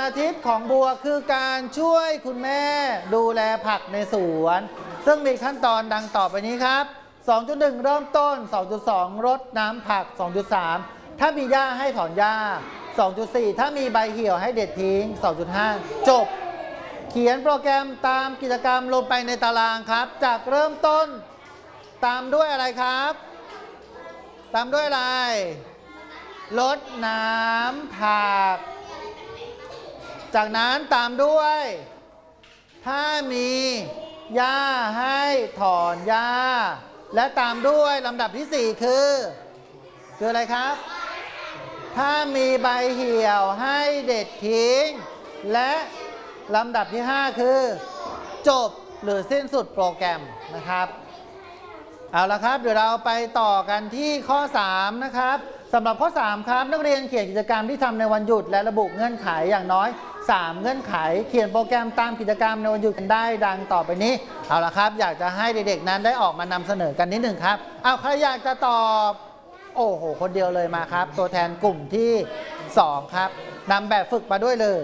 ทิตย์ของบัวคือการช่วยคุณแม่ดูแลผักในสวนซึ่งมีขั้นตอนดังต่อไปนี้ครับ 2.1 เริ่มต้น 2.2 รดน้ำผัก 2.3 ถ้ามีหญ้าให้ถอนหญ้า 2.4 ถ้ามีใบเหี่ยวให้เด็ดทิ้ง 2.5 จบเขียนโปรแกรมตามกิจกรรมลงไปในตารางครับจากเริ่มต้นตามด้วยอะไรครับตามด้วยอะไรรดน้ำผักจากนั้นตามด้วยถ้ามีหญ้าให้ถอนหญ้าและตามด้วยลำดับที่4คืออะไรครับถ้ามีใบเหี่ยวให้เด็ดทิ้งและลำดับที่5คือจบหรือสิ้นสุดโปรแกรมนะครับเอาละครับเดี๋ยวเราไปต่อกันที่ข้อ3นะครับสำหรับข้อ3ครับนักเรียนเขียนกิจกรรมที่ทำในวันหยุดและระบุเงื่อนไขอย่างน้อย3เงื่อนไขเขียนโปรแกรมตามกิจกรรมในวันหยุดกันได้ดังต่อไปนี้เอาละครับอยากจะให้เด็กๆนั้นได้ออกมานำเสนอกันนิดหนึ่งครับเอาใครอยากจะตอบโอ้โหคนเดียวเลยมาครับตัวแทนกลุ่มที่2ครับนำแบบฝึกมาด้วยเลย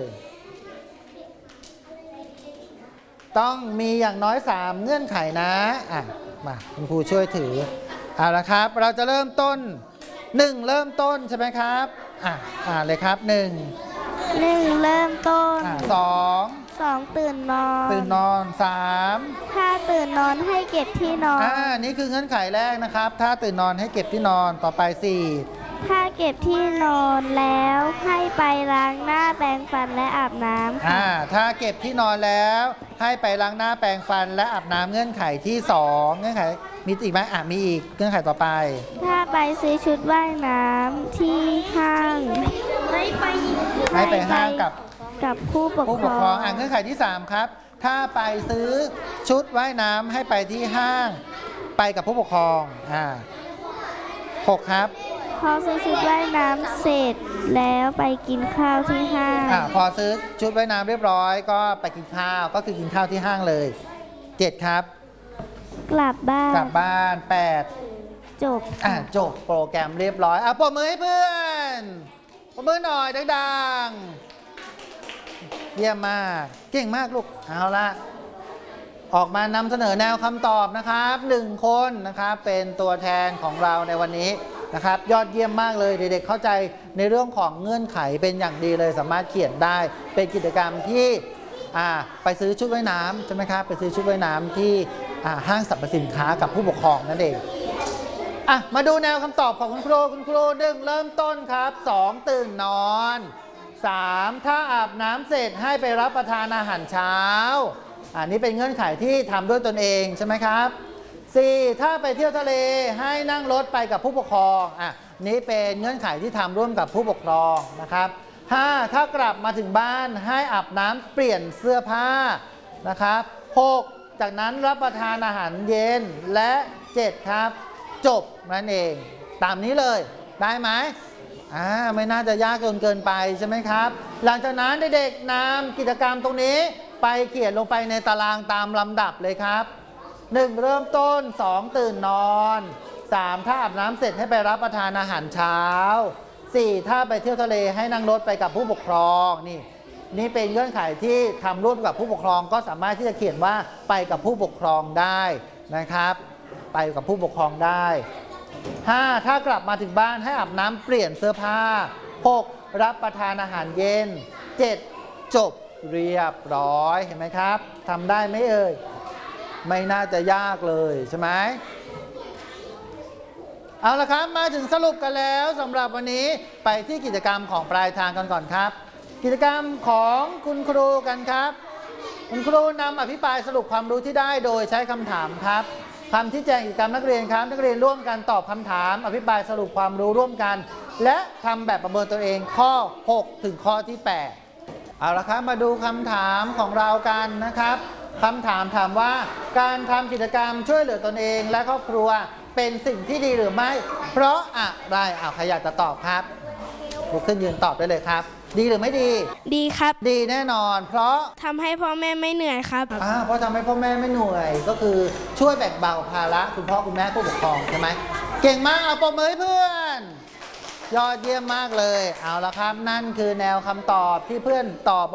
ต้องมีอย่างน้อย3เงื่อนไขนะมาคุณครูช่วยถือเอาละครับเราจะเริ่มต้น1เริ่มต้นใช่ไหมครับเลยครับ1 เริ่มต้น 2 ตื่นนอน 3 ถ้าตื่นนอนให้เก็บที่นอนนี่คือเงื่อนไขแรกนะครับถ้าตื่นนอนให้เก็บที่นอนต่อไป4 ถ้าเก็บที่นอนแล้วให้ไปล้างหน้าแปรงฟันและอาบน้ำถ้าเก็บที่นอนแล้วให้ไปล้างหน้าแปรงฟันและอาบน้ำเงื่อนไขที่2เงื่อนไขมีอีกไหมมีอีกเงื่อนไขต่อไปถ้าไปซื้อชุดว่ายน้ำที่ห้างให้ไปห้างกับผู้ปกครองเงื่อนไขที่3ครับถ้าไปซื้อชุดว่ายน้ำให้ไปที่ห้างไปกับผู้ปกครอง6ครับพอซื้อชุดว่ายน้ำเสร็จแล้วไปกินข้าวที่ห้างพอซื้อชุดว่ายน้ำเรียบร้อยก็ไปกินข้าวก็คือกินข้าวที่ห้างเลย7ครับกลับบ้าน 8จบโปรแกรมเรียบร้อยปรบมือให้เพื่อนปรบมือหน่อยดังๆเยี่ยมมากเก่งมากลูกเอาละออกมานำเสนอแนวคำตอบนะครับ1คนนะครับเป็นตัวแทนของเราในวันนี้นะครับยอดเยี่ยมมากเลยเด็กๆเข้าใจในเรื่องของเงื่อนไขเป็นอย่างดีเลยสามารถเขียนได้เป็นกิจกรรมที่ไปซื้อชุดว่ายน้ำใช่ไหมครับไปซื้อชุดว่ายน้ำที่ห้างสรรพสินค้ากับผู้ปกครองนั่นเองมาดูแนวคำตอบของคุณครู1เริ่มต้นครับ2ตื่นนอน3ถ้าอาบน้ำเสร็จให้ไปรับประทานอาหารเช้านี่เป็นเงื่อนไขที่ทำด้วยตนเองใช่ไหมครับ4ถ้าไปเที่ยวทะเลให้นั่งรถไปกับผู้ปกครองนี่เป็นเงื่อนไขที่ทำร่วมกับผู้ปกครองนะครับ5ถ้ากลับมาถึงบ้านให้อาบน้ำเปลี่ยนเสื้อผ้านะครับ6จากนั้นรับประทานอาหารเย็นและ7ครับจบนั่นเองตามนี้เลยได้ไหมไม่น่าจะยากเกินไปใช่ไหมครับหลังจากนั้นเด็กๆนำกิจกรรมตรงนี้ไปเขียนลงไปในตารางตามลำดับเลยครับ1เริ่มต้น2ตื่นนอน3ถ้าอาบน้ำเสร็จให้ไปรับประทานอาหารเช้า4ถ้าไปเที่ยวทะเลให้นั่งรถไปกับผู้ปกครองนี่เป็นเงื่อนไขที่ทำร่วมกับผู้ปกครองก็สามารถที่จะเขียนว่าไปกับผู้ปกครองได้นะครับไปกับผู้ปกครองได้5ถ้ากลับมาถึงบ้านให้อาบน้ำเปลี่ยนเสื้อผ้า6รับประทานอาหารเย็น7จบเรียบร้อยเห็นไหมครับทำได้ไหมเอ่ยไม่น่าจะยากเลยใช่ไหมเอาละครับมาถึงสรุปกันแล้วสำหรับวันนี้ไปที่กิจกรรมของปลายทางกันก่อนครับกิจกรรมของคุณครูกันครับคุณครูนำอภิปรายสรุปความรู้ที่ได้โดยใช้คำถามครับคำที่แจ้งกิจกรรมนักเรียนครับนักเรียนร่วมกันตอบคำถามอภิปรายสรุปความรู้ร่วมกันและทำแบบประเมินตัวเองข้อ6ถึงข้อที่8เอาละครับมาดูคำถามของเรากันนะครับคำถามถามว่าการทำกิจกรรมช่วยเหลือตนเองและครอบครัวเป็นสิ่งที่ดีหรือไม่เพราะอะไรใครอยากจะตอบครับลุกขึ้นยืนตอบได้เลยครับดีหรือไม่ดีดีครับดีแน่นอนเพราะทำให้พ่อแม่ไม่เหนื่อยครับเพราะทำให้พ่อแม่ไม่เหนื่อยก็คือช่วยแบ่งเบาภาระคุณพ่อคุณแม่ผู้ปกครองใช่ไหมเก่งมากปรบมือให้เพื่อนยอดเยี่ยมมากเลยเอาละครับนั่นคือแนวคำตอบที่เพื่อนตอบ